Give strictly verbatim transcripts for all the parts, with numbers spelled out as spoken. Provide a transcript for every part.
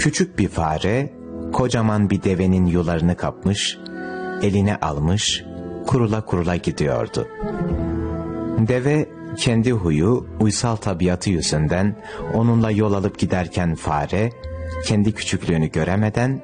Küçük bir fare, kocaman bir devenin yularını kapmış, eline almış, kurula kurula gidiyordu. Deve, kendi huyu, uysal tabiatı yüzünden onunla yol alıp giderken fare, kendi küçüklüğünü göremeden,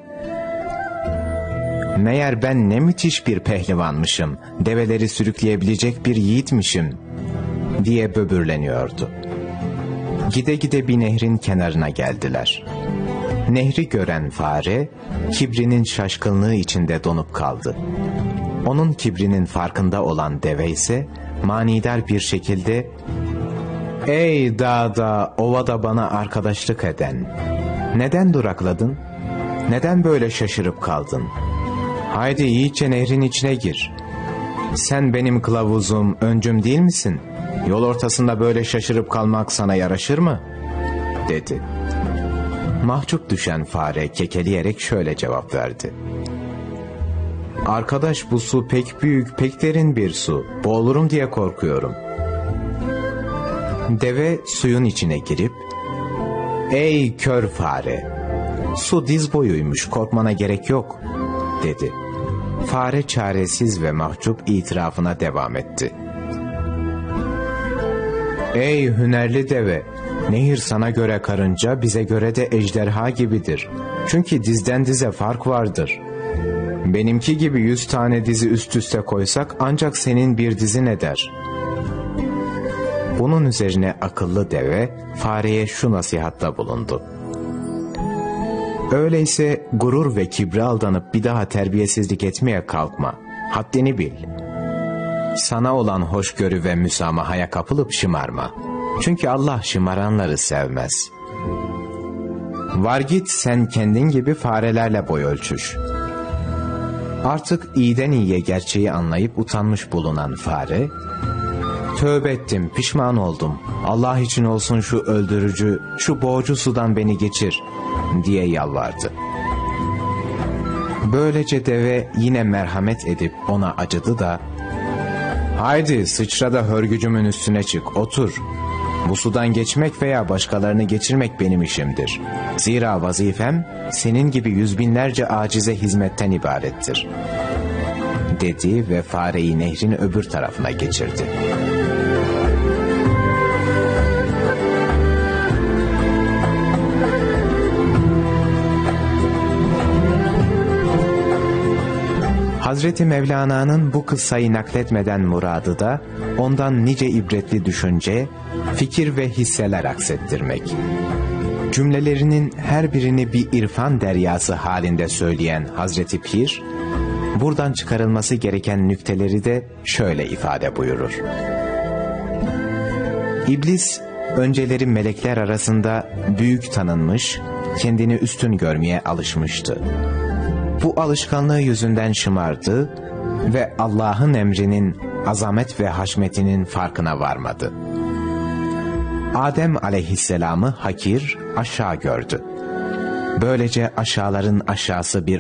"Meğer ben ne müthiş bir pehlivanmışım, develeri sürükleyebilecek bir yiğitmişim," diye böbürleniyordu. Gide gide bir nehrin kenarına geldiler. Nehri gören fare, kibrinin şaşkınlığı içinde donup kaldı. Onun kibrinin farkında olan deve ise, manidar bir şekilde, "Ey dağda, ovada bana arkadaşlık eden, neden durakladın? Neden böyle şaşırıp kaldın? Haydi iyice nehrin içine gir. Sen benim kılavuzum, öncüm değil misin? Yol ortasında böyle şaşırıp kalmak sana yaraşır mı?" dedi. Mahcup düşen fare kekeleyerek şöyle cevap verdi: "Arkadaş, bu su pek büyük, pek derin bir su. Boğulurum diye korkuyorum." Deve suyun içine girip, "Ey kör fare, su diz boyuymuş, korkmana gerek yok," dedi. Fare çaresiz ve mahcup itirafına devam etti. "Ey hünerli deve, nehir sana göre karınca, bize göre de ejderha gibidir. Çünkü dizden dize fark vardır. Benimki gibi yüz tane dizi üst üste koysak ancak senin bir dizin eder." Bunun üzerine akıllı deve fareye şu nasihatta bulundu: "Öyleyse gurur ve kibre aldanıp bir daha terbiyesizlik etmeye kalkma. Haddini bil. Sana olan hoşgörü ve müsamahaya kapılıp şımarma. Çünkü Allah şımaranları sevmez. Var git sen kendin gibi farelerle boy ölçüş." Artık iyiden iyiye gerçeği anlayıp utanmış bulunan fare, "Tövbe ettim, pişman oldum. Allah için olsun şu öldürücü, şu boğucu sudan beni geçir," diye yalvardı. Böylece deve yine merhamet edip ona acıdı da, "Haydi sıçra da hörgücümün üstüne çık, otur. Bu sudan geçmek veya başkalarını geçirmek benim işimdir. Zira vazifem senin gibi yüz binlerce acize hizmetten ibarettir," dedi ve fareyi nehrin öbür tarafına geçirdi. Hazreti Mevlana'nın bu kıssayı nakletmeden muradı da ondan nice ibretli düşünce, fikir ve hisseler aksettirmek. Cümlelerinin her birini bir irfan deryası halinde söyleyen Hazreti Pir, buradan çıkarılması gereken nükteleri de şöyle ifade buyurur: İblis, önceleri melekler arasında büyük tanınmış, kendini üstün görmeye alışmıştı. Bu alışkanlığı yüzünden şımardı ve Allah'ın emrinin azamet ve haşmetinin farkına varmadı. Adem aleyhisselamı hakir, aşağı gördü. Böylece aşağıların aşağısı bir